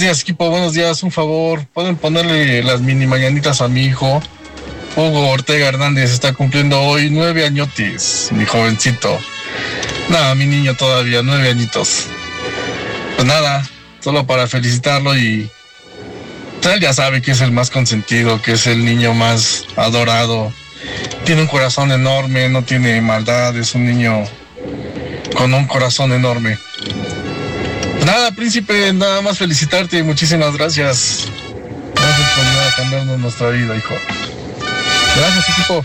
días, equipo, buenos días. Un favor, ¿pueden ponerle las mini mañanitas a mi hijo? Hugo Ortega Hernández está cumpliendo hoy 9 añotes, mi jovencito. Nada, mi niño todavía, 9 añitos. Pues nada, solo para felicitarlo y... él ya sabe que es el más consentido, que es el niño más adorado. Tiene un corazón enorme, no tiene maldad, es un niño con un corazón enorme. Nada, príncipe, nada más felicitarte y muchísimas gracias. Gracias por ayudar a cambiarnos nuestra vida, hijo. Gracias, equipo.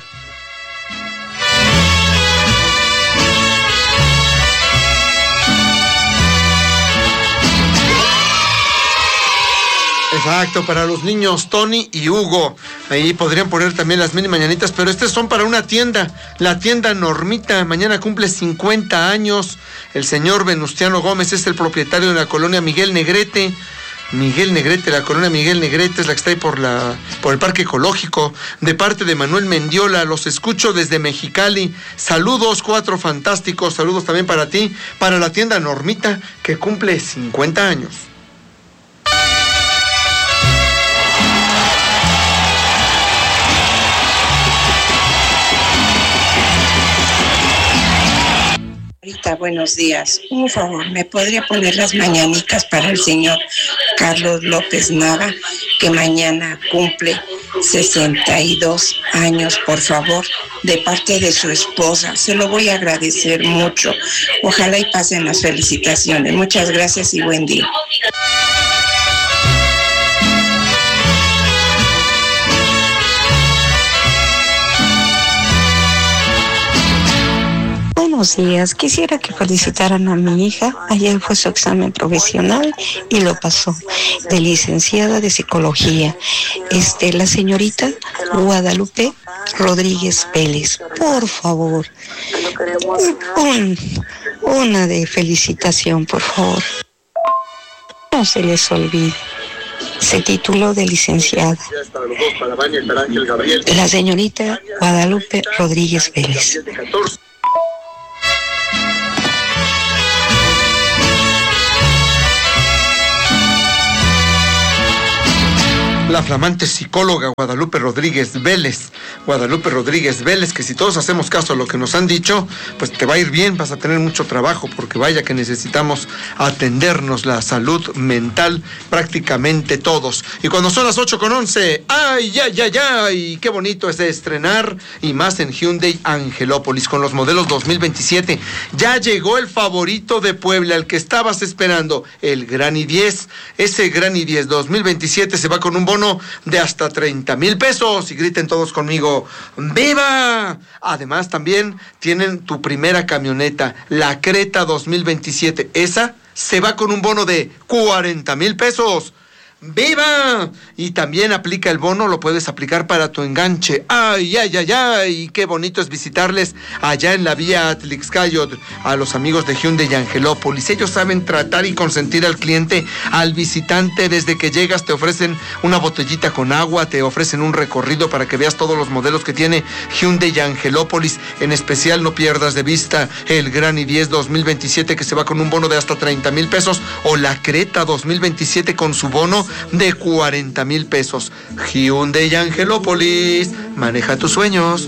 Exacto, para los niños Tony y Hugo. Ahí podrían poner también las mini mañanitas, pero estas son para una tienda, la tienda Normita. Mañana cumple 50 años. El señor Venustiano Gómez es el propietario de la colonia Miguel Negrete. La colonia Miguel Negrete es la que está ahí por el Parque Ecológico. De parte de Manuel Mendiola, los escucho desde Mexicali. Saludos, 4 fantásticos. Saludos también para ti, para la tienda Normita, que cumple 50 años. Buenos días. Un favor, ¿me podría poner las mañanitas para el señor Carlos López Nava, que mañana cumple 62 años, por favor, de parte de su esposa? Se lo voy a agradecer mucho. Ojalá y pasen las felicitaciones. Muchas gracias y buen día. Buenos días, quisiera que felicitaran a mi hija. Ayer fue su examen profesional y lo pasó, de licenciada de psicología. La señorita Guadalupe Rodríguez Vélez, por favor, una de felicitación, por favor. No se les olvide. Se tituló de licenciada. La señorita Guadalupe Rodríguez Vélez. La flamante psicóloga Guadalupe Rodríguez Vélez, que si todos hacemos caso a lo que nos han dicho, pues te va a ir bien, vas a tener mucho trabajo, porque vaya que necesitamos atendernos la salud mental prácticamente todos. Y cuando son las 8:11, ¡ay! ¡Qué bonito es de estrenar! Y más en Hyundai Angelópolis con los modelos 2027. Ya llegó el favorito de Puebla, el que estabas esperando, el Gran i10. Ese Gran i10 2027 se va con un bono de hasta 30,000 pesos. Y griten todos conmigo, ¡viva! Además también tienen tu primera camioneta, la Creta 2027. Esa se va con un bono de 40,000 pesos. ¡Viva! Y también aplica el bono, lo puedes aplicar para tu enganche. ¡Ay! ¡Qué bonito es visitarles allá en la vía Atlixcayot a los amigos de Hyundai y Angelópolis! Ellos saben tratar y consentir al cliente, al visitante. Desde que llegas te ofrecen una botellita con agua, te ofrecen un recorrido para que veas todos los modelos que tiene Hyundai y Angelópolis. En especial, no pierdas de vista el Gran i10 2027, que se va con un bono de hasta 30,000 pesos, o la Creta 2027 con su bono de 40,000 pesos. Hyundai y Angelópolis, maneja tus sueños.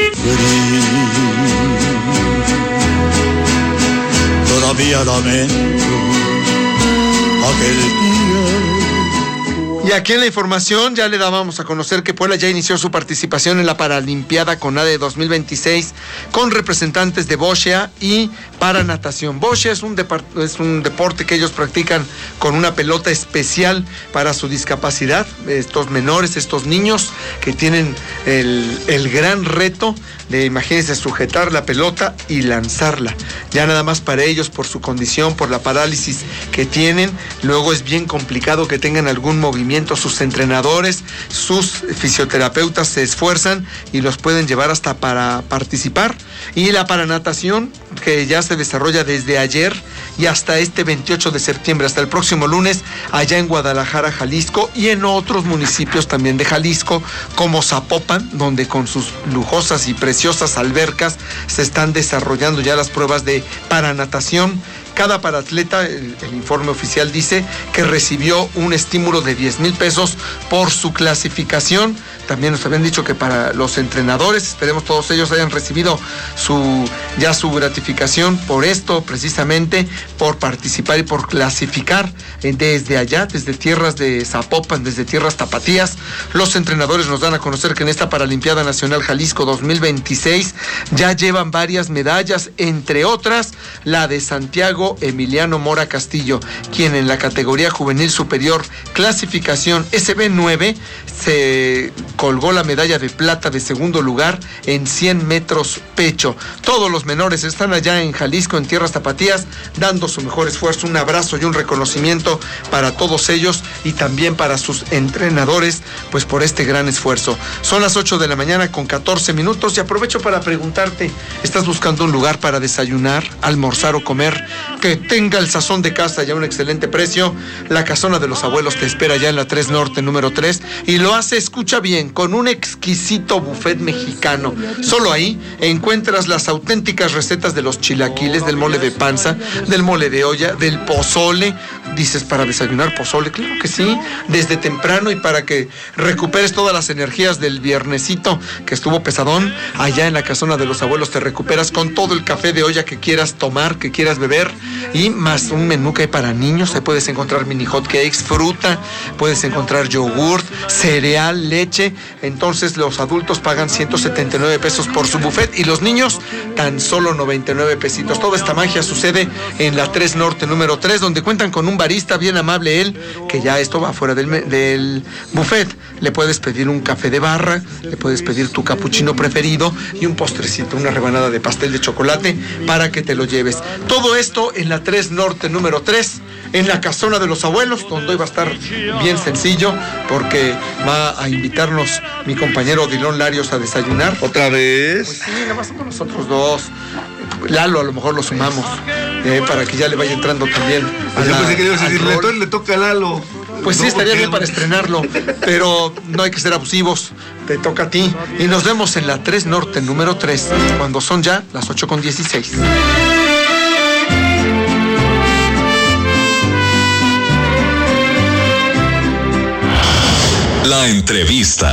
Todavía lamento aquel día. Y aquí en la información ya le dábamos a conocer que Puebla ya inició su participación en la Paralimpiada CONADE 2026 con representantes de boxeo y para natación. Boxeo es un deporte que ellos practican con una pelota especial para su discapacidad. Estos menores, estos niños que tienen el gran reto de, imagínense, sujetar la pelota y lanzarla. Ya nada más para ellos, por su condición, por la parálisis que tienen, luego es bien complicado que tengan algún movimiento. Sus entrenadores, sus fisioterapeutas se esfuerzan y los pueden llevar hasta para participar. Y la paranatación, que ya se desarrolla desde ayer y hasta este 28 de septiembre, hasta el próximo lunes, allá en Guadalajara, Jalisco, y en otros municipios también de Jalisco, como Zapopan, donde con sus lujosas y preciosas albercas se están desarrollando ya las pruebas de paranatación. Cada paratleta, el informe oficial dice que recibió un estímulo de 10,000 pesos por su clasificación. También nos habían dicho que para los entrenadores, esperemos todos ellos hayan recibido su gratificación por esto, precisamente por participar y por clasificar desde allá, desde tierras de Zapopan, desde tierras tapatías. Los entrenadores nos dan a conocer que en esta Paralimpiada Nacional Jalisco 2026 ya llevan varias medallas, entre otras la de Santiago Emiliano Mora Castillo, quien en la categoría juvenil superior clasificación SB9 se colgó la medalla de plata de segundo lugar en 100 metros pecho. Todos los menores están allá en Jalisco, en tierras tapatías, dando su mejor esfuerzo. Un abrazo y un reconocimiento para todos ellos y también para sus entrenadores, pues por este gran esfuerzo. Son las 8 de la mañana con 14 minutos y aprovecho para preguntarte, ¿estás buscando un lugar para desayunar, almorzar o comer que tenga el sazón de casa y a un excelente precio? La Casona de los Abuelos te espera ya en la 3 Norte número 3 y lo hace, escucha bien, con un exquisito buffet mexicano. Solo ahí encuentras las auténticas recetas de los chilaquiles, del mole de panza, del mole de olla, del pozole. Dices, ¿para desayunar pozole? Claro que sí, desde temprano, y para que recuperes todas las energías del viernesito que estuvo pesadón, allá en la Casona de los Abuelos te recuperas con todo el café de olla que quieras tomar, que quieras beber, y más un menú que hay para niños. Ahí puedes encontrar mini hot cakes, fruta, puedes encontrar yogurt, cereal, leche. Entonces los adultos pagan 179 pesos por su buffet y los niños tan solo 99 pesitos. Toda esta magia sucede en la 3 Norte número 3, donde cuentan con un barista bien amable, él, que ya esto va fuera del buffet. Le puedes pedir un café de barra, le puedes pedir tu capuchino preferido y un postrecito, una rebanada de pastel de chocolate para que te lo lleves. Todo esto en la 3 Norte número 3, en la Casona de los Abuelos, donde hoy va a estar bien sencillo, porque va a invitarnos mi compañero Odilon Larios a desayunar. ¿Otra vez? Pues sí, nada más somos nosotros dos. Lalo a lo mejor lo sumamos, para que ya le vaya entrando también. Pues yo pensé que le ibas a decir, le toca a Lalo. Pues sí, estaría bien para estrenarlo, pero no hay que ser abusivos. Te toca a ti. Y nos vemos en la 3 Norte número 3, cuando son ya las 8:16. La entrevista.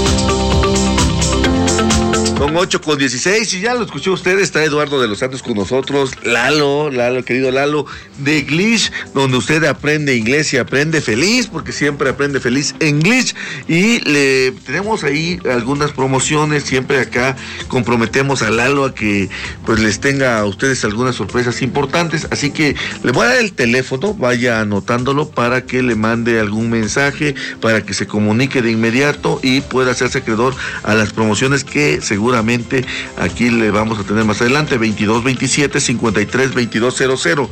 Son 8:16 y ya lo escuchó usted, está Eduardo de los Santos con nosotros, Lalo, querido Lalo, de Glitch, donde usted aprende inglés y aprende feliz, porque siempre aprende feliz en Glitch, y le tenemos ahí algunas promociones, siempre acá comprometemos a Lalo a que pues les tenga a ustedes algunas sorpresas importantes, así que le voy a dar el teléfono, vaya anotándolo para que le mande algún mensaje, para que se comunique de inmediato y pueda hacerse acreedor a las promociones que seguramente aquí le vamos a tener más adelante. 2227-532200,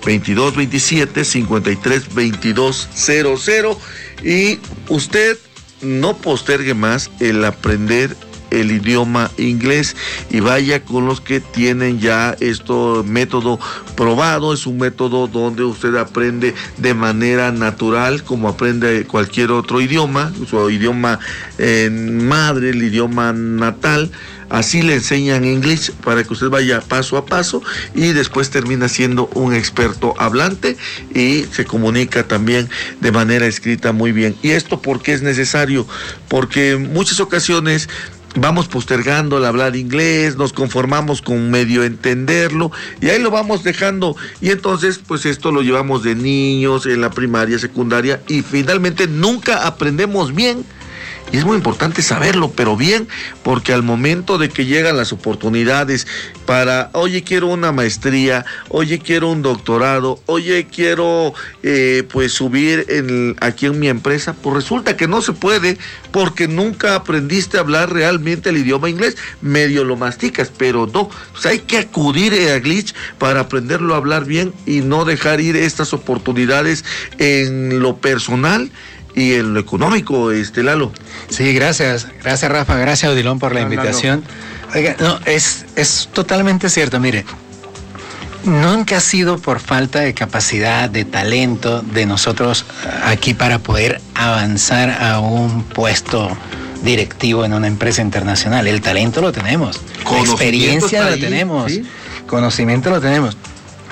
2227-532200, y usted no postergue más el aprender el idioma inglés y vaya con los que tienen ya método probado. Es un método donde usted aprende de manera natural, como aprende cualquier otro idioma, su idioma madre, el idioma natal. Así le enseñan inglés para que usted vaya paso a paso y después termina siendo un experto hablante y se comunica también de manera escrita muy bien. ¿Y esto por qué es necesario? Porque en muchas ocasiones vamos postergando el hablar inglés, nos conformamos con medio entenderlo y ahí lo vamos dejando, y entonces pues esto lo llevamos de niños en la primaria, secundaria, y finalmente nunca aprendemos bien. Y es muy importante saberlo, pero bien, porque al momento de que llegan las oportunidades para, oye, quiero una maestría, oye, quiero un doctorado, oye, quiero pues subir aquí en mi empresa, pues resulta que no se puede porque nunca aprendiste a hablar realmente el idioma inglés. Medio lo masticas, pero no. Pues hay que acudir a Glitch para aprenderlo a hablar bien y no dejar ir estas oportunidades en lo personal y en lo económico, Lalo. Sí, gracias Rafa, gracias Odilon por la invitación. Oiga, no, es totalmente cierto, mire, nunca ha sido por falta de capacidad, de talento de nosotros aquí para poder avanzar a un puesto directivo en una empresa internacional. El talento lo tenemos, la experiencia la tenemos, ¿sí? Conocimiento lo tenemos.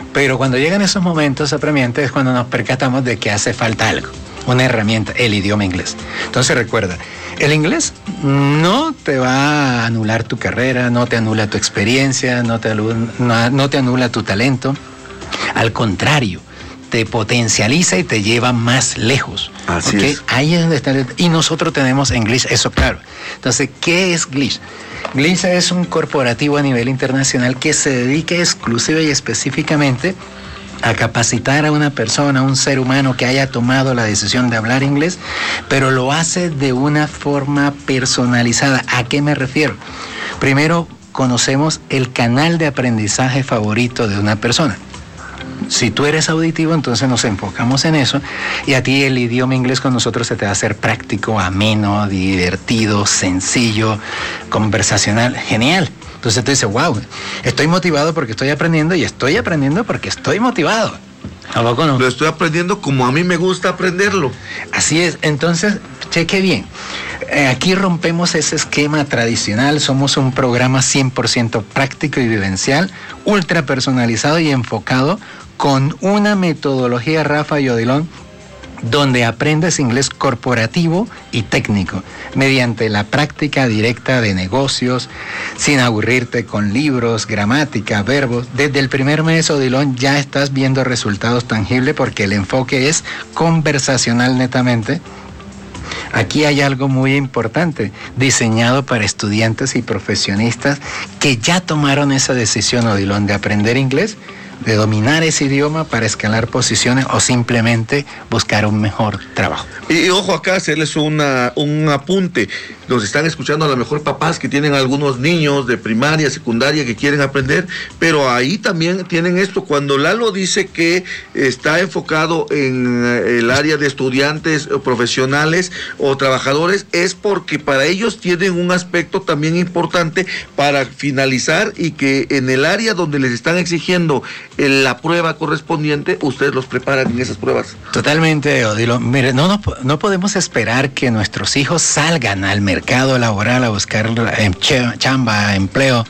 Pero cuando llegan esos momentos apremiantes es cuando nos percatamos de que hace falta algo, una herramienta, el idioma inglés. Entonces recuerda, el inglés no te va a anular tu carrera, no te anula tu experiencia, no te anula tu talento. Al contrario, te potencializa y te lleva más lejos. Así es. Ahí es donde está. Y nosotros tenemos en Glish eso claro. Entonces, ¿qué es Glish? Glish es un corporativo a nivel internacional que se dedica exclusiva y específicamente a capacitar a una persona, a un ser humano que haya tomado la decisión de hablar inglés, pero lo hace de una forma personalizada. ¿A qué me refiero? Primero, conocemos el canal de aprendizaje favorito de una persona. Si tú eres auditivo, entonces nos enfocamos en eso y a ti el idioma inglés con nosotros se te va a hacer práctico, ameno, divertido, sencillo, conversacional, genial. Entonces tú dices, wow, estoy motivado porque estoy aprendiendo y estoy aprendiendo porque estoy motivado. ¿A poco no? Lo estoy aprendiendo como a mí me gusta aprenderlo. Así es, entonces, cheque bien. Aquí rompemos ese esquema tradicional, somos un programa 100% práctico y vivencial, ultra personalizado y enfocado con una metodología, Rafa y Odilon, donde aprendes inglés corporativo y técnico, mediante la práctica directa de negocios, sin aburrirte con libros, gramática, verbos. Desde el primer mes, Odilon, ya estás viendo resultados tangibles porque el enfoque es conversacional netamente. Aquí hay algo muy importante, diseñado para estudiantes y profesionistas que ya tomaron esa decisión, Odilon, de aprender inglés, de dominar ese idioma para escalar posiciones o simplemente buscar un mejor trabajo. Y ojo acá, hacerles un apunte. Nos están escuchando a lo mejor papás que tienen algunos niños de primaria, secundaria que quieren aprender, pero ahí también tienen esto. Cuando Lalo dice que está enfocado en el área de estudiantes profesionales o trabajadores, es porque para ellos tienen un aspecto también importante para finalizar y que en el área donde les están exigiendo la prueba correspondiente, ustedes los preparan en esas pruebas. Totalmente, Odilo. Mire, no podemos esperar que nuestros hijos salgan al mercado laboral a buscar chamba, empleo,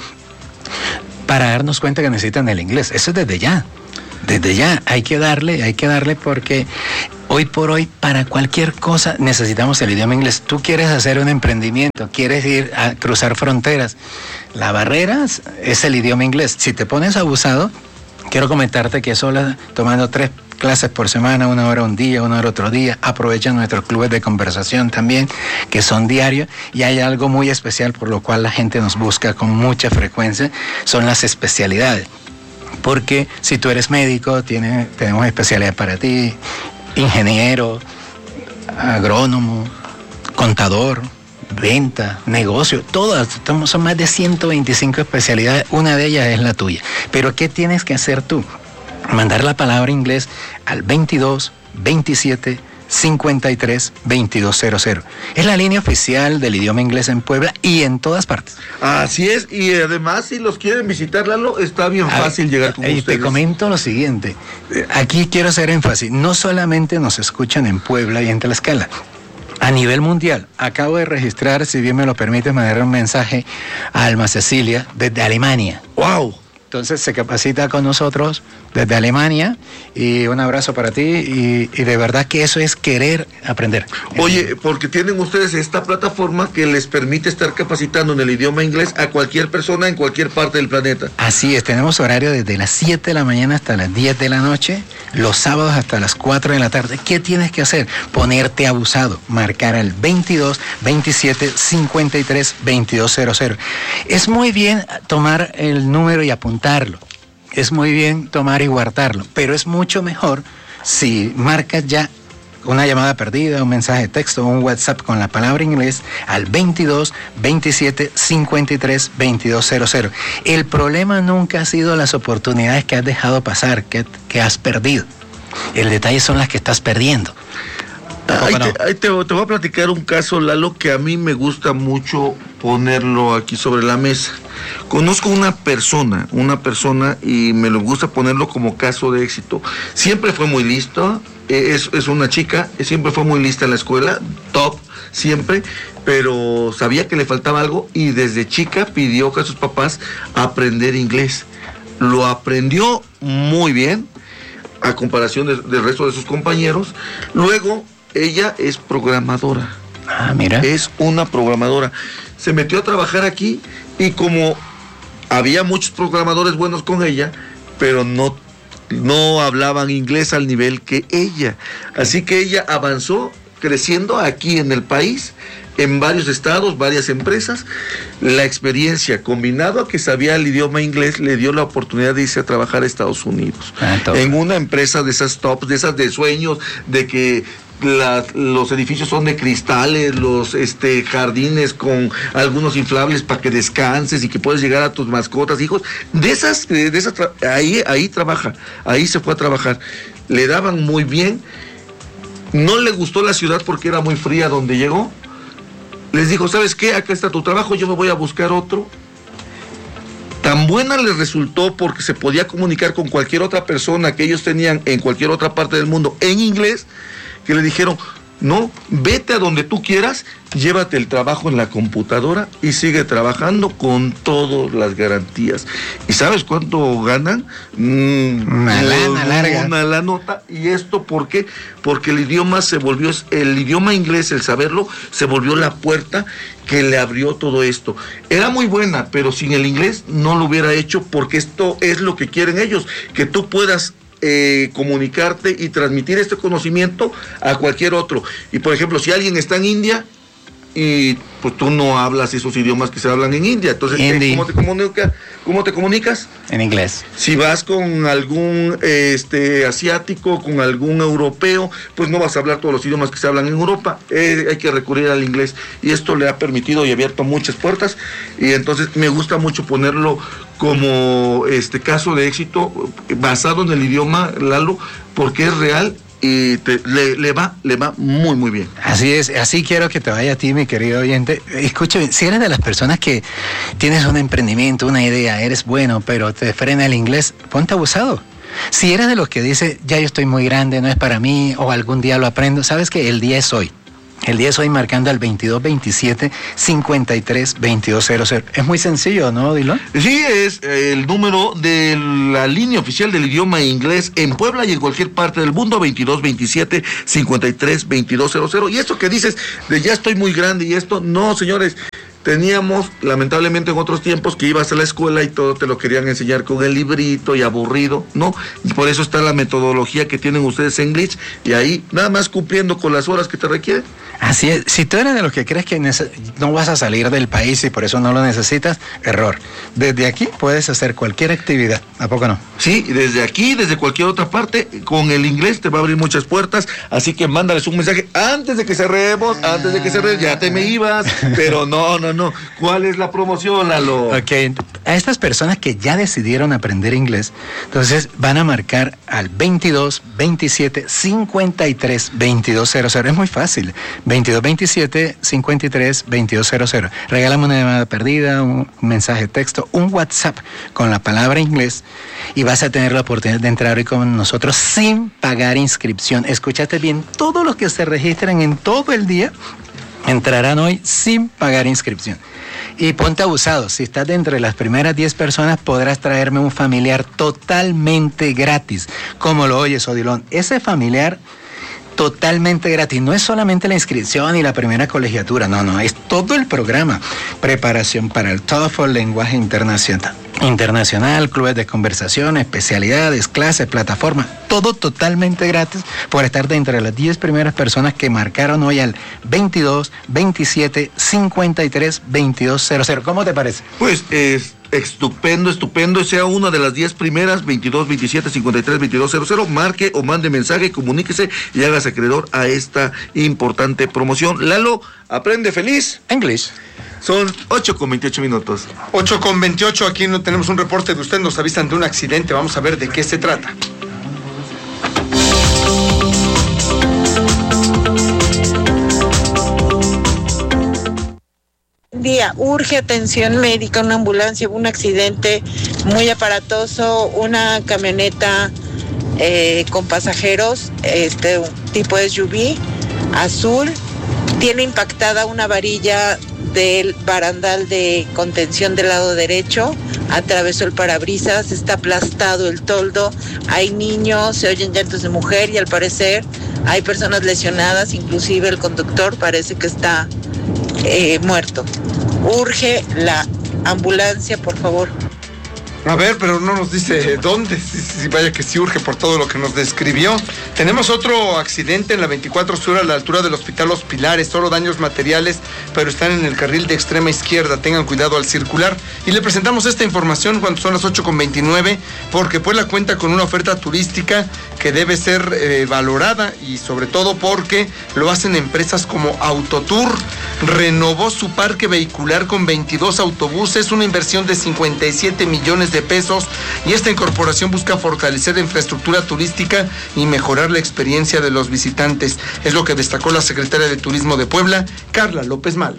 para darnos cuenta que necesitan el inglés. Eso es desde ya. Desde ya hay que darle porque hoy por hoy para cualquier cosa necesitamos el idioma inglés. Tú quieres hacer un emprendimiento, quieres ir a cruzar fronteras. La barrera es el idioma inglés. Si te pones abusado, quiero comentarte que solo tomando 3 clases por semana, 1 hora un día, 1 hora otro día, aprovecha nuestros clubes de conversación también, que son diarios, y hay algo muy especial por lo cual la gente nos busca con mucha frecuencia, son las especialidades. Porque si tú eres médico, tenemos especialidad para ti, ingeniero, agrónomo, contador, venta, negocio, todas, son más de 125 especialidades, una de ellas es la tuya. Pero ¿qué tienes que hacer tú? Mandar la palabra inglés al 22 27 53 2200. Es la línea oficial del idioma inglés en Puebla y en todas partes. Así es, y además si los quieren visitar, Lalo, está bien fácil llegar con ustedes. Te comento lo siguiente, aquí quiero hacer énfasis, no solamente nos escuchan en Puebla y en Tlaxcala. A nivel mundial, acabo de registrar, si bien me lo permite, mandar un mensaje a Alma Cecilia desde Alemania. ¡Wow! Entonces se capacita con nosotros desde Alemania y un abrazo para ti y de verdad que eso es querer aprender. Oye, porque tienen ustedes esta plataforma que les permite estar capacitando en el idioma inglés a cualquier persona en cualquier parte del planeta. Así es, tenemos horario desde las 7 de la mañana hasta las 10 de la noche, los sábados hasta las 4 de la tarde. ¿Qué tienes que hacer? Ponerte abusado, marcar al 22 27 53 2200. Es muy bien tomar el número y apuntarlo. Es muy bien tomar y guardarlo, pero es mucho mejor si marcas ya una llamada perdida, un mensaje de texto, un WhatsApp con la palabra inglés al 22 27 53 2200. El problema nunca ha sido las oportunidades que has dejado pasar, que has perdido. El detalle son las que estás perdiendo. Te voy a platicar un caso, Lalo, que a mí me gusta mucho ponerlo aquí sobre la mesa. Conozco una persona y me gusta ponerlo como caso de éxito. Siempre fue muy listo, es una chica, siempre fue muy lista en la escuela, top, siempre, pero sabía que le faltaba algo y desde chica pidió a sus papás aprender inglés. lo aprendió muy bien, a comparación del resto de sus compañeros. Luego, ella es programadora. Ah, mira. Es una programadora. Se metió a trabajar aquí y como había muchos programadores buenos con ella, pero no hablaban inglés al nivel que ella. Así que ella avanzó creciendo aquí en el país, en varios estados, varias empresas. La experiencia, combinado a que sabía el idioma inglés, le dio la oportunidad de irse a trabajar a Estados Unidos. En una empresa de esas tops, de esas de sueños, de que los edificios son de cristales, los jardines con algunos inflables para que descanses y que puedes llegar a tus mascotas, hijos. Ahí trabaja, ahí se fue a trabajar. Le daban muy bien. No le gustó la ciudad porque era muy fría donde llegó. Les dijo, ¿sabes qué? Acá está tu trabajo, yo me voy a buscar otro. Tan buena les resultó porque se podía comunicar con cualquier otra persona que ellos tenían en cualquier otra parte del mundo en inglés, que le dijeron, no, vete a donde tú quieras, llévate el trabajo en la computadora y sigue trabajando con todas las garantías. ¿Y sabes cuánto ganan? Una lana larga. Una lanota. ¿Y esto por qué? Porque el idioma inglés, el saberlo, se volvió la puerta que le abrió todo esto. Era muy buena, pero sin el inglés no lo hubiera hecho, porque esto es lo que quieren ellos, que tú puedas comunicarte y transmitir este conocimiento a cualquier otro. Y por ejemplo, si alguien está en India y pues tú no hablas esos idiomas que se hablan en India, entonces ¿cómo te comunicas? En inglés. Si vas con algún asiático, con algún europeo, pues no vas a hablar todos los idiomas que se hablan en Europa. Hay que recurrir al inglés, y esto le ha permitido y abierto muchas puertas. Y entonces me gusta mucho ponerlo como caso de éxito basado en el idioma, Lalo, porque es real y le va muy muy bien. Así es, así quiero que te vaya a ti, mi querido oyente. Escúchame, si eres de las personas que tienes un emprendimiento, una idea, eres bueno, pero te frena el inglés, ponte abusado. Si eres de los que dice, ya yo estoy muy grande, no es para mí, o algún día lo aprendo, sabes que el día es hoy. El día es hoy, marcando al 2227-53-2200. Es muy sencillo, ¿no, Odilon? Sí, es el número de la línea oficial del idioma inglés en Puebla y en cualquier parte del mundo, 2227-53-2200. Y esto que dices de ya estoy muy grande y esto, no, señores. Teníamos, lamentablemente en otros tiempos, que ibas a la escuela y todo te lo querían enseñar con el librito y aburrido, ¿no? Y por eso está la metodología que tienen ustedes en Glitch, y ahí nada más cumpliendo con las horas que te requieren. Así es. Si tú eres de los que crees que no vas a salir del país y por eso no lo necesitas, error. Desde aquí puedes hacer cualquier actividad, ¿a poco no? Sí, desde aquí, desde cualquier otra parte, con el inglés te va a abrir muchas puertas, así que mándales un mensaje antes de que cerremos, ya te me ibas, pero no. ¿Cuál es la promoción, Lalo? Ok, a estas personas que ya decidieron aprender inglés, entonces van a marcar al 2227-53-2200. Es muy fácil, 2227-53-2200. Regálame una llamada perdida, un mensaje de texto, un WhatsApp con la palabra inglés, y vas a tener la oportunidad de entrar hoy con nosotros sin pagar inscripción. Escúchate bien, todos los que se registren en todo el día entrarán hoy sin pagar inscripción. Y ponte abusado, si estás de entre las primeras 10 personas podrás traerme un familiar totalmente gratis, como lo oyes, Odilon. Ese familiar totalmente gratis, no es solamente la inscripción y la primera colegiatura, no, es todo el programa. Preparación para el TOEFL, lenguaje internacional, clubes de conversación, especialidades, clases, plataforma, todo totalmente gratis por estar de entre las 10 primeras personas que marcaron hoy al 2227-53-2200. ¿Cómo te parece? Pues estupendo, sea una de las 10 primeras, 2227-53-2200, marque o mande mensaje, comuníquese y hágase acreedor a esta importante promoción. Lalo, aprende feliz English. Son 8:28. 8:28, aquí no tenemos un reporte de usted, nos avisan de un accidente, vamos a ver de qué se trata. Día, urge atención médica, una ambulancia, un accidente muy aparatoso, una camioneta con pasajeros, tipo SUV, azul, tiene impactada una varilla del barandal de contención del lado derecho, atravesó el parabrisas, está aplastado el toldo, hay niños, se oyen llantos de mujer y al parecer hay personas lesionadas, inclusive el conductor parece que está muerto. Urge la ambulancia, por favor. A ver, pero no nos dice dónde. Sí, vaya que sí urge por todo lo que nos describió. Tenemos otro accidente en la 24 Sur a la altura del Hospital Los Pilares. Solo daños materiales, pero están en el carril de extrema izquierda. Tengan cuidado al circular. Y le presentamos esta información cuando son las 8:29, porque Puebla cuenta con una oferta turística que debe ser valorada, y sobre todo porque lo hacen empresas como Autotour. Renovó su parque vehicular con 22 autobuses, una inversión de 57 millones de pesos, y esta incorporación busca fortalecer la infraestructura turística y mejorar la experiencia de los visitantes. Es lo que destacó la secretaria de Turismo de Puebla, Carla López Malo.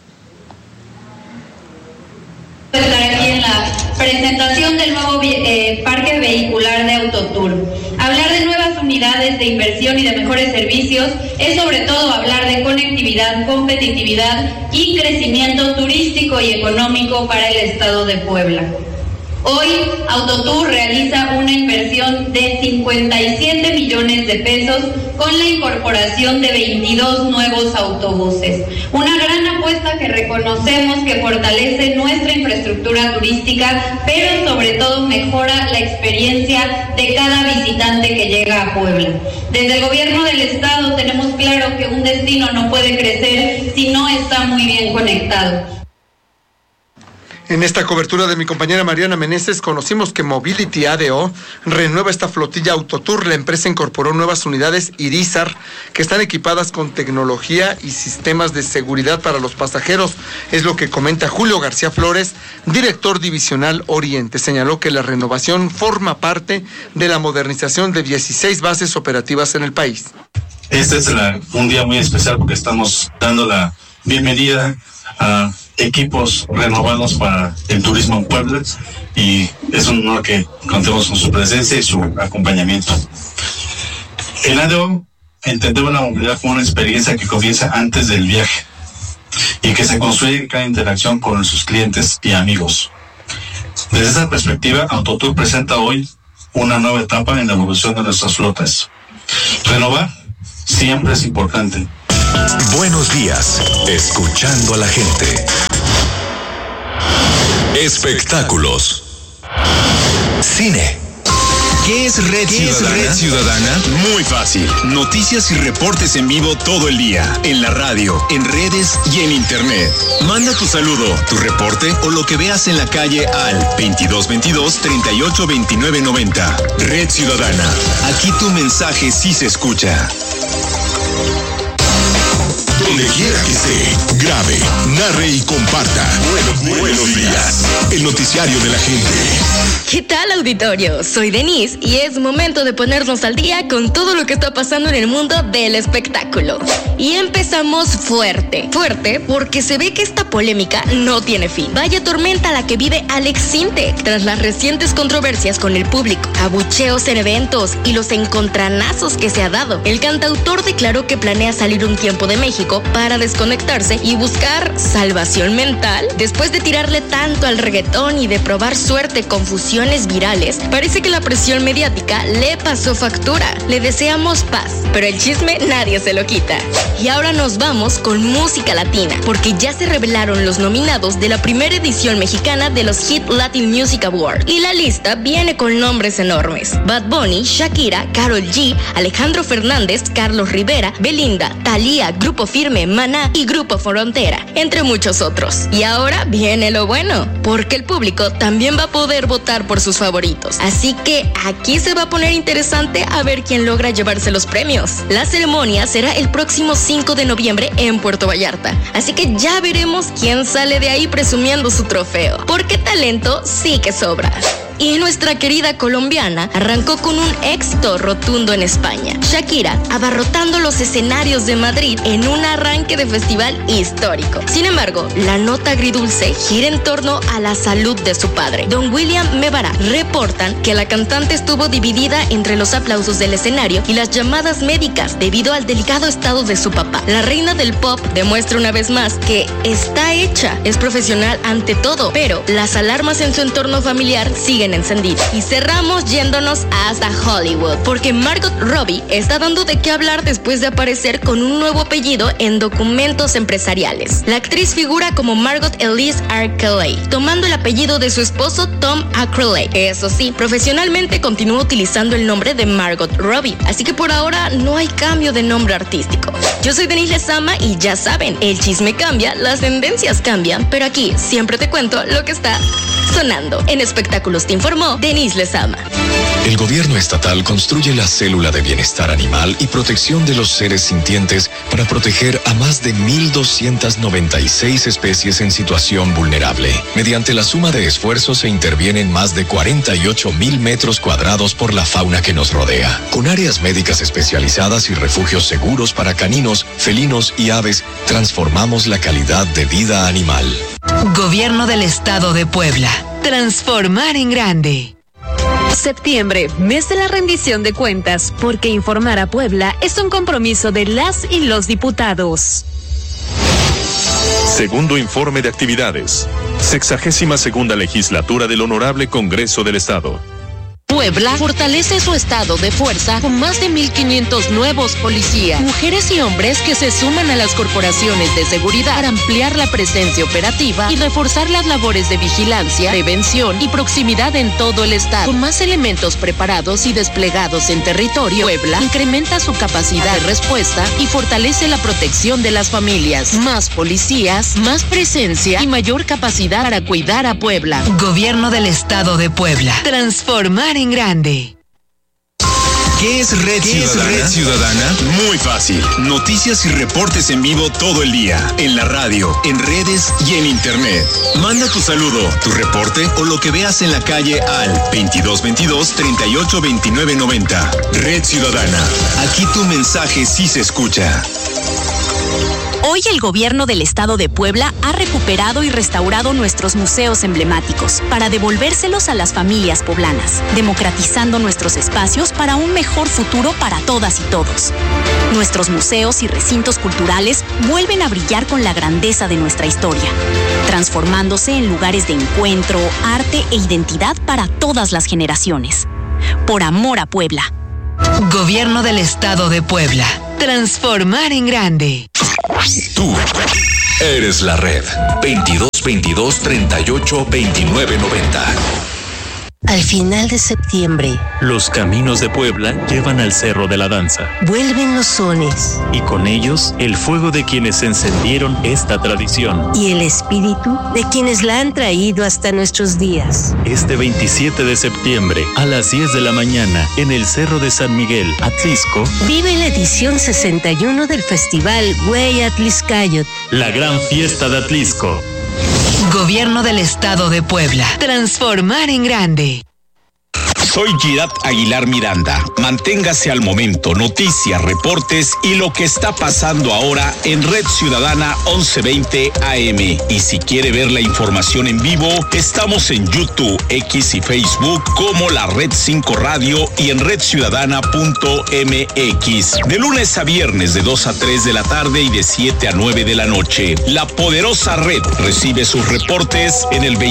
Estar aquí en la presentación del nuevo parque vehicular de Autotour. Hablar de nuevas unidades de inversión y de mejores servicios es sobre todo hablar de conectividad, competitividad y crecimiento turístico y económico para el estado de Puebla. Hoy, Autotour realiza una inversión de 57 millones de pesos con la incorporación de 22 nuevos autobuses. Una gran apuesta que reconocemos que fortalece nuestra infraestructura turística, pero sobre todo mejora la experiencia de cada visitante que llega a Puebla. Desde el gobierno del estado tenemos claro que un destino no puede crecer si no está muy bien conectado. En esta cobertura de mi compañera Mariana Meneses, conocimos que Mobility ADO renueva esta flotilla Autotour. La empresa incorporó nuevas unidades Irizar que están equipadas con tecnología y sistemas de seguridad para los pasajeros. Es lo que comenta Julio García Flores, director divisional Oriente. Señaló que la renovación forma parte de la modernización de 16 bases operativas en el país. Este es un día muy especial porque estamos dando la bienvenida a equipos renovados para el turismo en Puebla, y es un honor que contemos con su presencia y su acompañamiento. En ADO entendemos la movilidad como una experiencia que comienza antes del viaje y que se construye en cada interacción con sus clientes y amigos. Desde esa perspectiva, Autotour presenta hoy una nueva etapa en la evolución de nuestras flotas. Renovar siempre es importante. Buenos días, escuchando a la gente. Espectáculos. Cine. ¿Qué es Red Ciudadana? Muy fácil. Noticias y reportes en vivo todo el día. En la radio, en redes y en internet. Manda tu saludo, tu reporte o lo que veas en la calle al 2222-382990. Red Ciudadana. Aquí tu mensaje sí se escucha. Donde quiera que esté, grabe, narre y comparta. Buenos días. El noticiario de la gente. ¿Qué tal, auditorio? Soy Denise y es momento de ponernos al día con todo lo que está pasando en el mundo del espectáculo. Y empezamos fuerte porque se ve que esta polémica no tiene fin. Vaya tormenta la que vive Alex Sintek tras las recientes controversias con el público, abucheos en eventos y los encontranazos que se ha dado. El cantautor declaró que planea salir un tiempo de México para desconectarse y buscar salvación mental. Después de tirarle tanto al reggaetón y de probar suerte con fusiones virales, parece que la presión mediática le pasó factura. Le deseamos paz, pero el chisme nadie se lo quita. Y ahora nos vamos con música latina, porque ya se revelaron los nominados de la primera edición mexicana de los Hit Latin Music Awards. Y la lista viene con nombres enormes: Bad Bunny, Shakira, Karol G, Alejandro Fernández, Carlos Rivera, Belinda, Thalía, Grupo Firme, Maná y Grupo Frontera, entre muchos otros. Y ahora viene lo bueno, porque el público también va a poder votar por sus favoritos. Así que aquí se va a poner interesante a ver quién logra llevarse los premios. La ceremonia será el próximo 5 de noviembre en Puerto Vallarta. Así que ya veremos quién sale de ahí presumiendo su trofeo, porque talento sí que sobra. Y nuestra querida colombiana arrancó con un éxito rotundo en España. Shakira abarrotando los escenarios de Madrid en un arranque de festival histórico. Sin embargo, la nota agridulce gira en torno a la salud de su padre. Don William Mebará. Reportan que la cantante estuvo dividida entre los aplausos del escenario y las llamadas médicas debido al delicado estado de su papá. La reina del pop demuestra una vez más que está hecha, es profesional ante todo, pero las alarmas en su entorno familiar siguen encendidas. Y cerramos yéndonos hasta Hollywood, porque Margot Robbie está dando de qué hablar después de aparecer con un nuevo apellido en documentos empresariales. La actriz figura como Margot Elise Archuleta, tomando el apellido de su esposo Tom Archuleta. Eso sí, profesionalmente continúa utilizando el nombre de Margot Robbie, así que por ahora no hay cambio de nombre artístico. Yo soy Denise Lezama y ya saben, el chisme cambia, las tendencias cambian, pero aquí siempre te cuento lo que está sonando. En Espectáculos te informó Denise Lezama. El gobierno estatal construye la célula de bienestar animal y protección de los seres sintientes para proteger a más de 1,296 especies en situación vulnerable. Mediante la suma de esfuerzos se intervienen más de 48,000 metros cuadrados por la fauna que nos rodea. Con áreas médicas especializadas y refugios seguros para caninos, felinos y aves, transformamos la calidad de vida animal. Gobierno del Estado de Puebla. Transformar en grande. Septiembre, mes de la rendición de cuentas, porque informar a Puebla es un compromiso de las y los diputados. Segundo informe de actividades. 62ª legislatura del Honorable Congreso del Estado. Puebla fortalece su estado de fuerza con más de 1,500 nuevos policías, mujeres y hombres que se suman a las corporaciones de seguridad para ampliar la presencia operativa y reforzar las labores de vigilancia, prevención y proximidad en todo el estado. Con más elementos preparados y desplegados en territorio, Puebla incrementa su capacidad de respuesta y fortalece la protección de las familias. Más policías, más presencia y mayor capacidad para cuidar a Puebla. Gobierno del Estado de Puebla. Transformar en grande. ¿Qué es Red Ciudadana? Muy fácil. Noticias y reportes en vivo todo el día. En la radio, en redes y en internet. Manda tu saludo, tu reporte o lo que veas en la calle al 2222-382990. Red Ciudadana. Aquí tu mensaje sí se escucha. Hoy el gobierno del Estado de Puebla ha recuperado y restaurado nuestros museos emblemáticos para devolvérselos a las familias poblanas, democratizando nuestros espacios para un mejor futuro para todas y todos. Nuestros museos y recintos culturales vuelven a brillar con la grandeza de nuestra historia, transformándose en lugares de encuentro, arte e identidad para todas las generaciones. Por amor a Puebla. Gobierno del Estado de Puebla. Transformar en grande. Tú eres la red. 2222-382990. Al final de septiembre, los caminos de Puebla llevan al Cerro de la Danza. Vuelven los sones. Y con ellos, el fuego de quienes encendieron esta tradición. Y el espíritu de quienes la han traído hasta nuestros días. Este 27 de septiembre, a las 10 de la mañana, en el Cerro de San Miguel, Atlisco, vive la edición 61 del Festival Güey Atliscayot. La gran fiesta de Atlisco. Gobierno del Estado de Puebla. Transformar en grande. Soy Girat Aguilar Miranda. Manténgase al momento, noticias, reportes y lo que está pasando ahora en Red Ciudadana 1120 AM. Y si quiere ver la información en vivo, estamos en YouTube, X y Facebook como la Red 5 Radio y en redciudadana.mx. De lunes a viernes de 2 a 3 de la tarde y de 7 a 9 de la noche. La poderosa red recibe sus reportes en el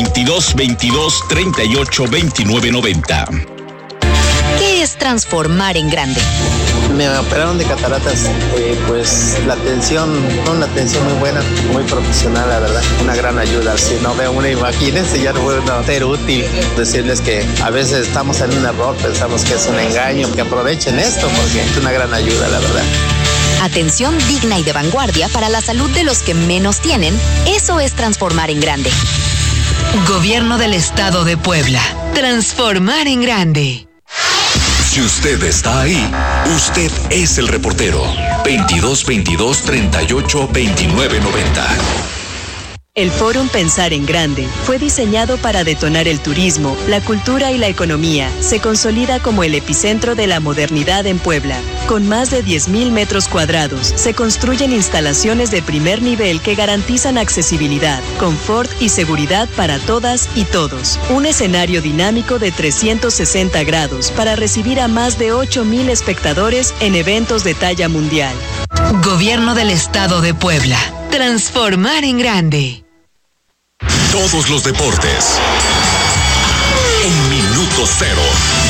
2222-382990. ¿Qué es transformar en grande? Me operaron de cataratas, pues la atención, una atención muy buena, muy profesional, la verdad, una gran ayuda. Si no veo una, imagínense, ya no puedo ser útil. Decirles que a veces estamos en un error, pensamos que es un engaño, que aprovechen esto porque es una gran ayuda, la verdad. Atención digna y de vanguardia para la salud de los que menos tienen, eso es transformar en grande. Gobierno del Estado de Puebla. Transformar en grande. Si usted está ahí, usted es el reportero. 2222-382990. El Fórum Pensar en Grande fue diseñado para detonar el turismo, la cultura y la economía. Se consolida como el epicentro de la modernidad en Puebla. Con más de 10,000 metros cuadrados, se construyen instalaciones de primer nivel que garantizan accesibilidad, confort y seguridad para todas y todos. Un escenario dinámico de 360 grados para recibir a más de 8,000 espectadores en eventos de talla mundial. Gobierno del Estado de Puebla. Transformar en grande. Todos los deportes en Minuto Cero.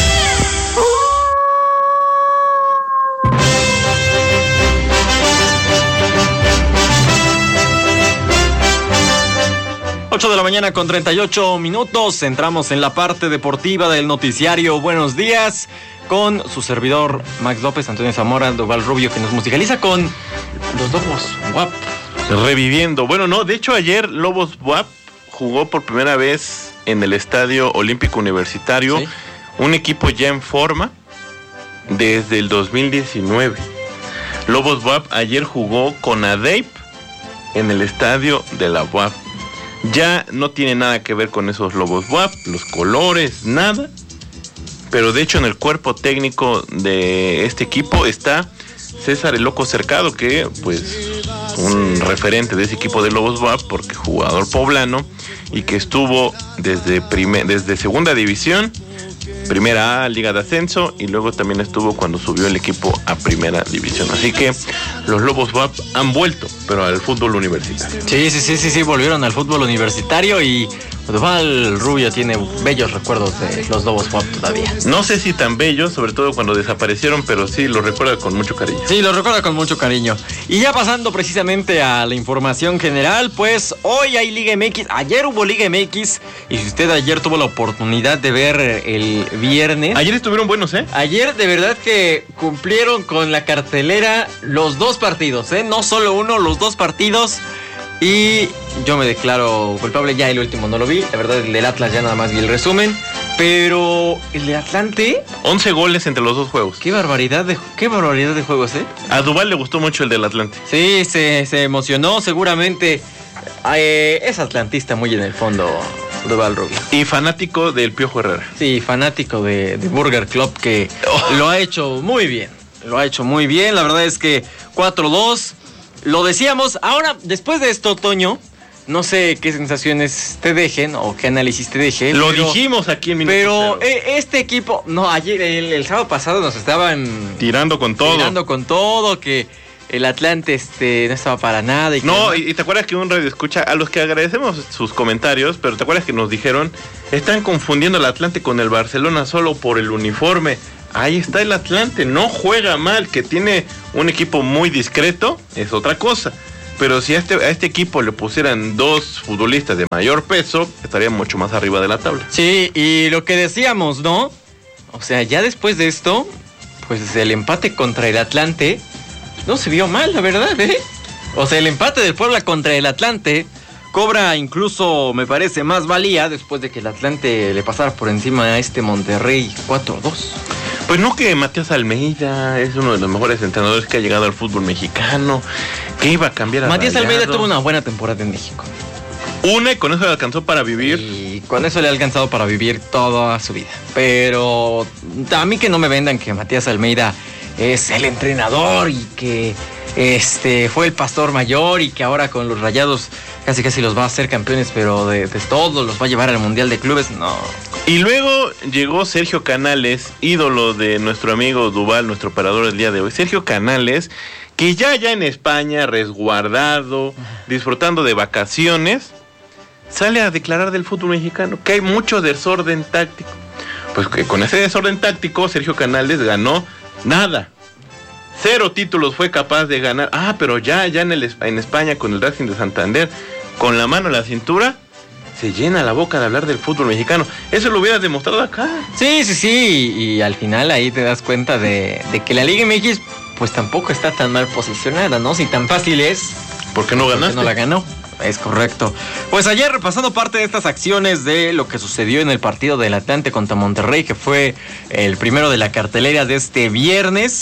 Ocho de la mañana con 38 minutos. Entramos en la parte deportiva del noticiario Buenos Días con su servidor Max López, Antonio Zamora, Doval Rubio, que nos musicaliza con los Lobos WAP. Reviviendo. Bueno, no, de hecho ayer Lobos WAP jugó por primera vez en el Estadio Olímpico Universitario, ¿sí? Un equipo ya en forma desde el 2019. Lobos WAP ayer jugó con ADEIP en el estadio de la UAP. Ya no tiene nada que ver con esos Lobos WAP, los colores, nada. Pero de hecho en el cuerpo técnico de este equipo está César el Loco Cercado, que pues un referente de ese equipo de Lobos WAP, porque jugador poblano y que estuvo desde segunda división, primera A, Liga de Ascenso, y luego también estuvo cuando subió el equipo a primera división. Así que los Lobos WAP han vuelto, pero al fútbol universitario. Sí, volvieron al fútbol universitario y Duval Rubio tiene bellos recuerdos de los Lobos WAP todavía. No sé si tan bellos, sobre todo cuando desaparecieron, pero sí los recuerda con mucho cariño. Sí, los recuerda con mucho cariño. Y ya pasando precisamente a la información general, pues hoy hay Liga MX, ayer hubo Liga MX, y si usted ayer tuvo la oportunidad de ver el viernes. Ayer estuvieron buenos, ¿eh? Ayer de verdad que cumplieron con la cartelera los dos partidos, ¿eh? No solo uno, los dos partidos. Y yo me declaro culpable, ya el último no lo vi, la verdad el del Atlas ya nada más vi el resumen, pero el del Atlante... 11 goles entre los dos juegos. Qué barbaridad de juegos, ¿eh? A Duval le gustó mucho el del Atlante. Sí, se emocionó seguramente, es atlantista muy en el fondo Duval Rubio. Y fanático del Piojo Herrera. Sí, fanático de Burger Club, que lo ha hecho muy bien, la verdad es que 4-2... Lo decíamos, ahora después de esto, Toño, no sé qué sensaciones te dejen o qué análisis te dejen. Lo dijimos aquí en Minuto Cero. Este equipo, no, ayer, el sábado pasado nos estaban tirando con todo, que el Atlante no estaba para nada. Y te acuerdas que un radio escucha, a los que agradecemos sus comentarios, pero te acuerdas que nos dijeron, están confundiendo el Atlante con el Barcelona solo por el uniforme. Ahí está el Atlante, no juega mal, que tiene un equipo muy discreto, es otra cosa. Pero si a este equipo le pusieran dos futbolistas de mayor peso, estaría mucho más arriba de la tabla. Sí, y lo que decíamos, ¿no? O sea, ya después de esto, pues el empate contra el Atlante no se vio mal, la verdad, ¿eh? O sea, el empate del Puebla contra el Atlante cobra incluso, me parece, más valía después de que el Atlante le pasara por encima a este Monterrey 4-2. Pues no, que Matías Almeida es uno de los mejores entrenadores que ha llegado al fútbol mexicano, que iba a cambiar a Matías Almeida tuvo una buena temporada en México. Y con eso le alcanzó para vivir. Y con eso le ha alcanzado para vivir toda su vida. Pero a mí que no me vendan que Matías Almeida es el entrenador y que fue el pastor mayor y que ahora con los Rayados casi los va a hacer campeones, pero de todo los va a llevar al Mundial de Clubes, no. Y luego llegó Sergio Canales, ídolo de nuestro amigo Duval, nuestro operador del día de hoy. Sergio Canales, que ya en España, resguardado, disfrutando de vacaciones, sale a declarar del fútbol mexicano, que hay mucho desorden táctico. Pues que con ese desorden táctico, Sergio Canales ganó nada. 0 títulos fue capaz de ganar. Pero ya en España con el Racing de Santander, con la mano en la cintura, se llena la boca de hablar del fútbol mexicano. Eso lo hubieras demostrado acá. Sí. Y al final ahí te das cuenta de que la Liga MX pues tampoco está tan mal posicionada, ¿no? Si tan fácil es. ¿Por qué no ganaste? No la ganó. Es correcto. Pues ayer, repasando parte de estas acciones de lo que sucedió en el partido del Atlante contra Monterrey, que fue el primero de la cartelera de este viernes,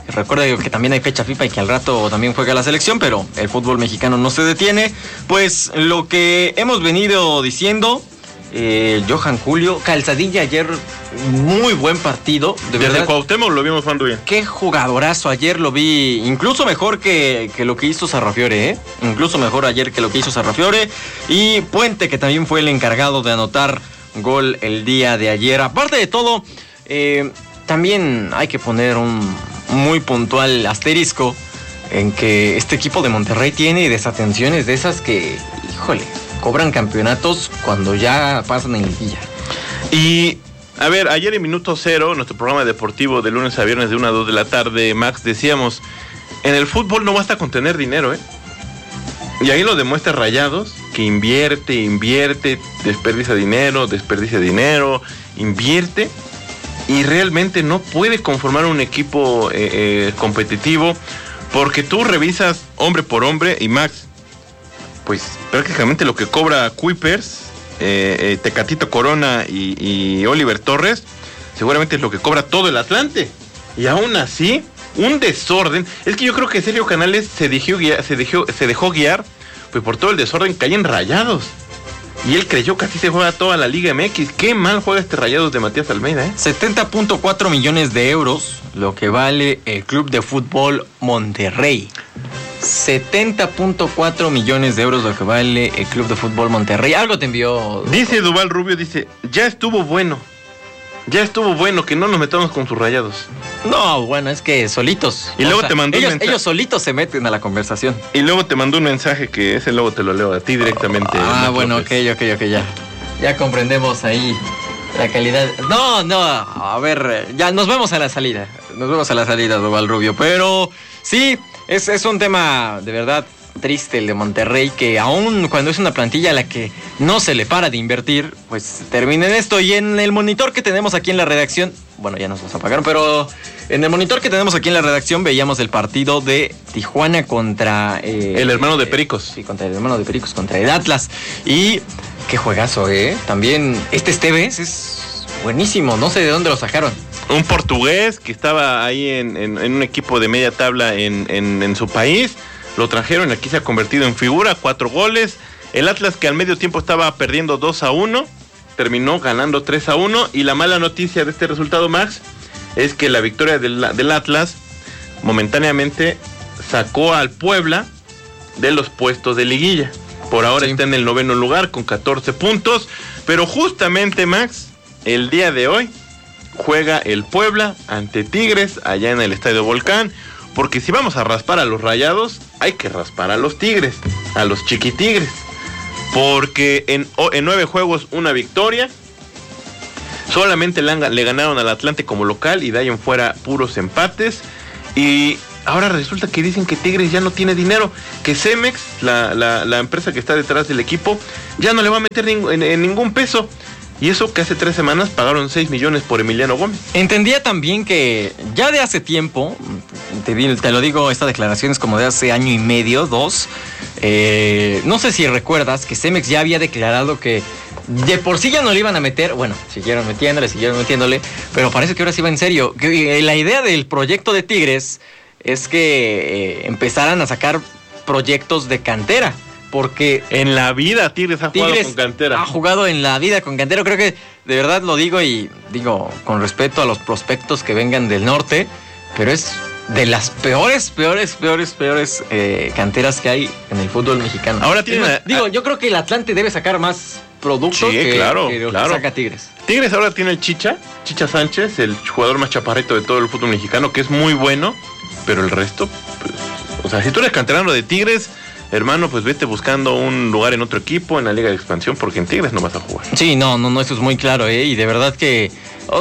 Recuerda que también hay fecha FIFA y que al rato también juega la selección, pero el fútbol mexicano no se detiene. Pues lo que hemos venido diciendo, Johan Julio, Calzadilla ayer, muy buen partido. De Desde verdad, Cuauhtémoc lo vimos jugando bien. qué jugadorazo, ayer lo vi incluso mejor que lo que hizo Sarrafiore, incluso mejor ayer que lo que hizo Sarrafiore. Y Puente, que también fue el encargado de anotar gol el día de ayer. Aparte de todo, también hay que poner un muy puntual asterisco en que este equipo de Monterrey tiene desatenciones de esas que, híjole, cobran campeonatos cuando ya pasan en liguilla. Y, a ver, ayer en Minuto Cero, nuestro programa deportivo de lunes a viernes de 1 a 2 de la tarde, Max, decíamos, en el fútbol no basta con tener dinero, Y ahí lo demuestra Rayados, que invierte, desperdicia dinero, invierte, y realmente no puede conformar un equipo competitivo, porque tú revisas hombre por hombre, y Max, pues prácticamente lo que cobra Kuipers, Tecatito Corona y Oliver Torres, seguramente es lo que cobra todo el Atlante. Y aún así, un desorden. Es que yo creo que Sergio Canales se dejó guiar pues por todo el desorden que hay en Rayados. Y él creyó que así se juega toda la Liga MX. Qué mal juega este Rayados de Matías Almeida, 70.4 millones de euros, lo que vale el Club de Fútbol Monterrey. 70.4 millones de euros lo que vale el Club de Fútbol Monterrey. Algo te envió. Dice Duval Rubio, ya estuvo bueno que no nos metamos con sus Rayados. No, bueno, es que solitos. Y luego te mandó un mensaje. Ellos solitos se meten a la conversación. Y luego te mandó un mensaje que ese luego te lo leo a ti directamente. Bueno, ok, ya. Ya comprendemos ahí la calidad. No, a ver, ya nos vemos a la salida. Duval Rubio. Pero sí, es un tema de verdad triste el de Monterrey, que aún cuando es una plantilla a la que no se le para de invertir, pues termina en esto. Y en el monitor que tenemos aquí en la redacción, bueno, ya nos los apagaron, pero en el monitor que tenemos aquí en la redacción veíamos el partido de Tijuana contra el hermano de Pericos. Sí, contra el hermano de Pericos, contra el Atlas. Y qué juegazo, También Esteves es buenísimo, no sé de dónde lo sacaron. Un portugués que estaba ahí en un equipo de media tabla en su país. Lo trajeron, aquí se ha convertido en figura, 4 goles. El Atlas, que al medio tiempo estaba perdiendo 2-1, terminó ganando 3-1. Y la mala noticia de este resultado, Max, es que la victoria del Atlas momentáneamente sacó al Puebla de los puestos de liguilla. Por ahora está en el 9º lugar con 14 puntos. Pero justamente, Max, el día de hoy juega el Puebla ante Tigres allá en el Estadio Volcán. Porque si vamos a raspar a los Rayados, hay que raspar a los Tigres, a los chiquitigres. Porque en 9 juegos, una victoria. Solamente le ganaron al Atlante como local y de ahí en fuera puros empates. Y ahora resulta que dicen que Tigres ya no tiene dinero. Que Cemex, la empresa que está detrás del equipo, ya no le va a meter en ningún peso. Y eso que hace 3 semanas pagaron 6 millones por Emiliano Gómez. Entendía también que ya de hace tiempo, te lo digo, esta declaración es como de hace año y medio, 2. No sé si recuerdas que Cemex ya había declarado que de por sí ya no le iban a meter. Bueno, siguieron metiéndole, pero parece que ahora sí va en serio. Que la idea del proyecto de Tigres es que empezaran a sacar proyectos de cantera. Porque en la vida Tigres ha jugado con cantera. Ha jugado en la vida con cantera. Creo que de verdad lo digo y digo con respeto a los prospectos que vengan del norte, pero es de las peores canteras que hay en el fútbol mexicano. Ahora tiene yo creo que el Atlante debe sacar más productos que saca Tigres. Tigres ahora tiene el Chicha Sánchez, el jugador más chaparrito de todo el fútbol mexicano, que es muy bueno, pero el resto, pues, o sea, si tú eres canterano de Tigres, hermano, pues vete buscando un lugar en otro equipo, en la Liga de Expansión, porque en Tigres no vas a jugar. Sí, no, eso es muy claro, y de verdad que...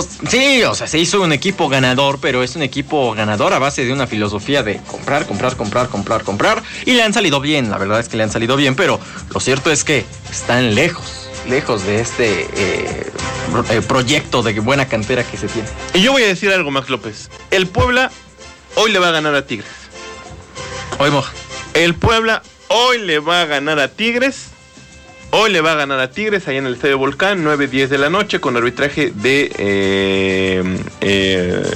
se hizo un equipo ganador, pero es un equipo ganador a base de una filosofía de comprar, y le han salido bien, la verdad es que le han salido bien, pero lo cierto es que están lejos de este proyecto de buena cantera que se tiene. Y yo voy a decir algo, Max López. El Puebla hoy le va a ganar a Tigres. Hoy moja. El Puebla hoy le va a ganar a Tigres. Hoy le va a ganar a Tigres allá en el Estadio Volcán, 9:10 de la noche, con arbitraje de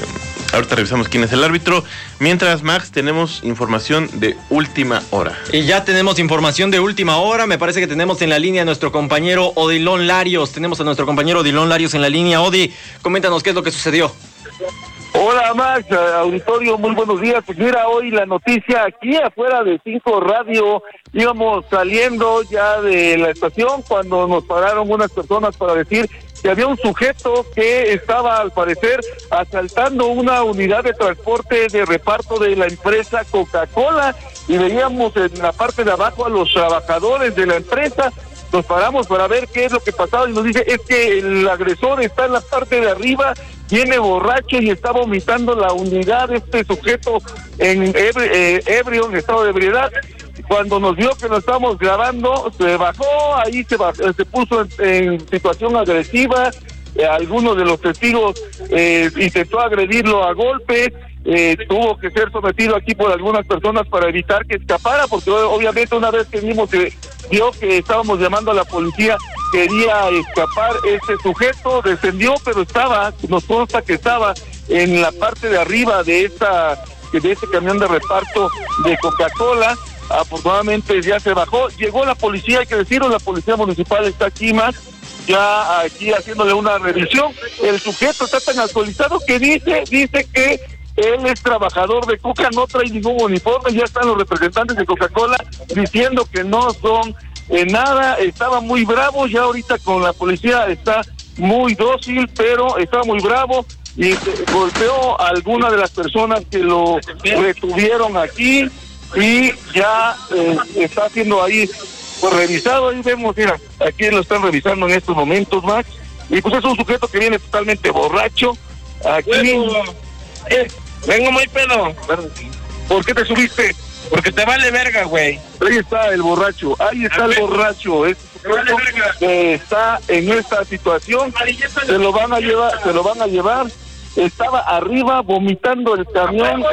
Ahorita revisamos quién es el árbitro. Mientras, Max, tenemos información de última hora. Y ya tenemos información de última hora. Me parece que tenemos en la línea a nuestro compañero Odilon Larios. Tenemos a nuestro compañero Odilon Larios en la línea. Odi, coméntanos qué es lo que sucedió. Hola Max, auditorio, muy buenos días. Pues mira, hoy la noticia aquí afuera de 5 Radio, íbamos saliendo ya de la estación cuando nos pararon unas personas para decir que había un sujeto que estaba al parecer asaltando una unidad de transporte de reparto de la empresa Coca-Cola, y veíamos en la parte de abajo a los trabajadores de la empresa. Nos paramos para ver qué es lo que pasaba y nos dice, es que el agresor está en la parte de arriba, viene borracho y está vomitando la unidad. Este sujeto en ebrio, en estado de ebriedad. Cuando nos vio que nos estábamos grabando, se bajó, ahí se puso en situación agresiva. Algunos de los testigos intentó agredirlo a golpes. Tuvo que ser sometido aquí por algunas personas para evitar que escapara, porque obviamente una vez que vio que estábamos llamando a la policía, quería escapar. Este sujeto descendió, pero nos consta que estaba en la parte de arriba de este camión de reparto de Coca-Cola. Afortunadamente ya se bajó, llegó la policía, hay que decirlo, la policía municipal está aquí más, ya aquí haciéndole una revisión. El sujeto está tan alcoholizado que dice que él es trabajador de Coca, no trae ningún uniforme. Ya están los representantes de Coca-Cola diciendo que no son nada. Estaba muy bravo, ya ahorita con la policía está muy dócil, pero estaba muy bravo y golpeó a alguna de las personas que lo retuvieron aquí, y ya está siendo ahí pues revisado. Ahí vemos, mira, aquí lo están revisando en estos momentos, Max, y pues es un sujeto que viene totalmente borracho. Aquí vengo muy pedo. ¿Por qué te subiste? Porque te vale verga, güey. Ahí está el borracho, el borracho. Está en esta situación, se lo van a llevar. Estaba arriba vomitando el camión.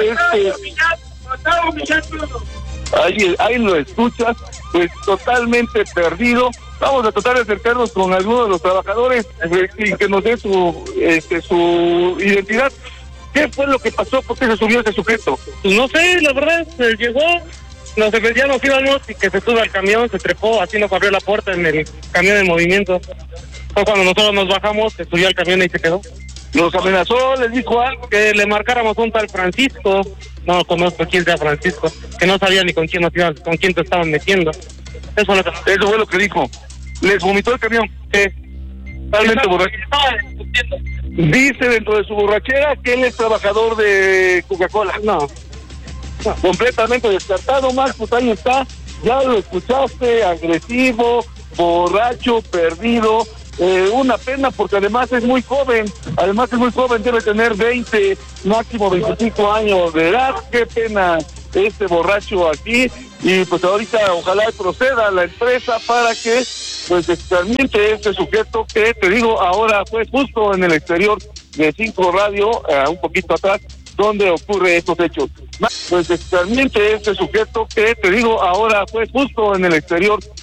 Ahí lo escuchas, pues totalmente perdido. Vamos a tratar de acercarnos con algunos de los trabajadores y que nos dé su identidad. ¿Qué fue lo que pasó? ¿Por qué se subió ese sujeto? Pues no sé, la verdad, llegó, ya nos íbamos y que se sube al camión, se trepó, así nos abrió la puerta en el camión en movimiento. Fue cuando nosotros nos bajamos, se subió al camión y se quedó. Nos amenazó, les dijo algo. Que le marcáramos un tal Francisco, no conozco quién sea Francisco, que no sabía ni con quién te estaban metiendo. Eso fue lo que dijo. ¿Les vomitó el camión? Sí. Totalmente borracho. Dice dentro de su borrachera que él es trabajador de Coca-Cola. No. Completamente descartado, Max, pues ahí está. Ya lo escuchaste, agresivo, borracho, perdido. Una pena porque además es muy joven, debe tener 20, máximo 25 años de edad. Qué pena este borracho aquí, y pues ahorita ojalá proceda la empresa para que pues descarmiente este sujeto que, te digo, ahora fue justo en el exterior de 5 Radio, un poquito atrás, donde ocurre estos hechos. Pues descarmiente este sujeto que, te digo, ahora fue justo en el exterior